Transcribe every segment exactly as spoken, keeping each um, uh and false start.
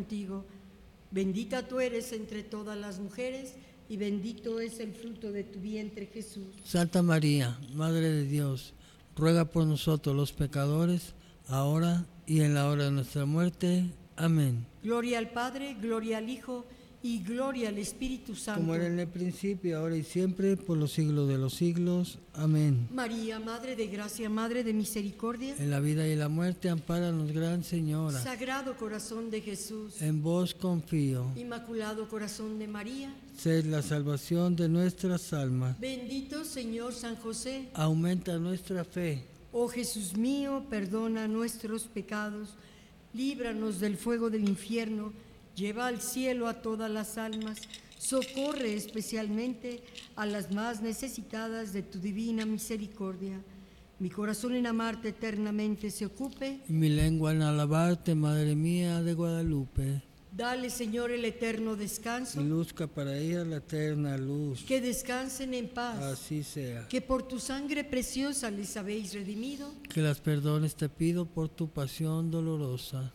contigo. Bendita tú eres entre todas las mujeres, y bendito es el fruto de tu vientre, Jesús. Santa María, Madre de Dios, ruega por nosotros los pecadores, ahora y en la hora de nuestra muerte. Amén. Gloria al Padre, gloria al Hijo, y gloria al Espíritu Santo. Como era en el principio, ahora y siempre, por los siglos de los siglos. Amén. María, Madre de Gracia, Madre de Misericordia, En la vida y en la muerte, ampáranos, Gran Señora. Sagrado Corazón de Jesús, En vos confío. Inmaculado Corazón de María, Sed la salvación de nuestras almas. bendito Señor San José. Aumenta nuestra fe. Oh Jesús mío, perdona nuestros pecados, líbranos del fuego del infierno, lleva al cielo a todas las almas, socorre especialmente a las más necesitadas de tu divina misericordia. Mi corazón en amarte eternamente se ocupe. Y mi lengua en alabarte, Madre mía de Guadalupe. Dale, Señor, el eterno descanso. Y luzca para ella la eterna luz. Que descansen en paz. Así sea. Que por tu sangre preciosa les habéis redimido. Que las perdones te pido por tu pasión dolorosa.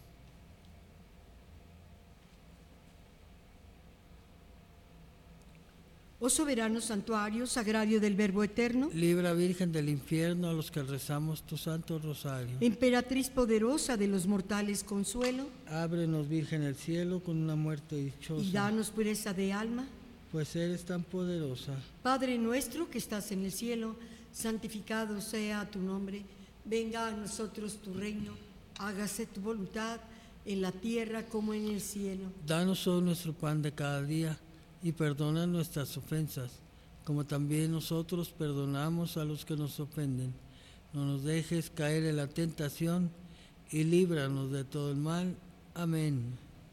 Oh soberano santuario, sagrario del Verbo eterno, Libra, Virgen del infierno, a los que rezamos tu santo rosario. emperatriz poderosa de los mortales consuelo, Ábrenos, Virgen, el cielo con una muerte dichosa. y danos pureza de alma. Pues eres tan poderosa. Padre nuestro que estás en el cielo, santificado sea tu nombre. Venga a nosotros tu reino, hágase tu voluntad en la tierra como en el cielo. Danos hoy nuestro pan de cada día, y perdona nuestras ofensas, como también nosotros perdonamos a los que nos ofenden. No nos dejes caer en la tentación, y líbranos de todo el mal. Amén.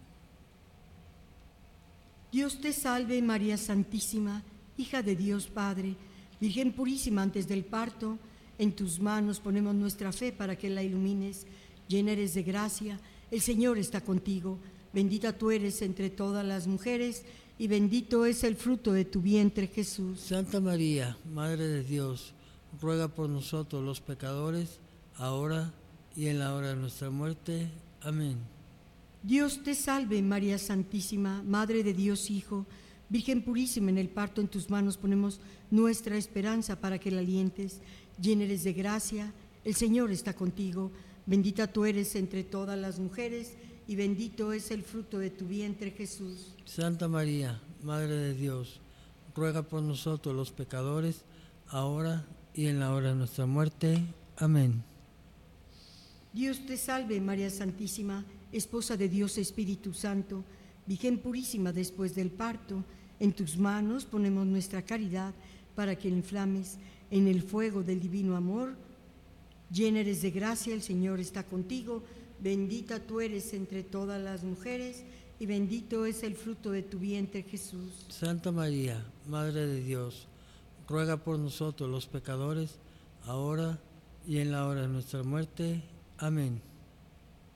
Dios te salve, María Santísima, hija de Dios Padre, Virgen purísima antes del parto. En tus manos ponemos nuestra fe para que la ilumines. Llena eres de gracia, el Señor está contigo. Bendita tú eres entre todas las mujeres, y bendito es el fruto de tu vientre, Jesús. Santa María, Madre de Dios, ruega por nosotros los pecadores, ahora y en la hora de nuestra muerte. Amén. Dios te salve, María Santísima, Madre de Dios Hijo, Virgen purísima, en el parto en tus manos ponemos nuestra esperanza para que la alientes. Llena eres de gracia, el Señor está contigo. Bendita tú eres entre todas las mujeres, y bendito es el fruto de tu vientre, Jesús. Santa María, Madre de Dios, ruega por nosotros los pecadores, ahora y en la hora de nuestra muerte. Amén. Dios te salve, María Santísima, Esposa de Dios Espíritu Santo, Virgen purísima después del parto. En tus manos ponemos nuestra caridad para que la inflames en el fuego del divino amor. Llena eres de gracia, el Señor está contigo. Bendita tú eres entre todas las mujeres, y bendito es el fruto de tu vientre, Jesús. Santa María, Madre de Dios, ruega por nosotros los pecadores, ahora y en la hora de nuestra muerte. Amén.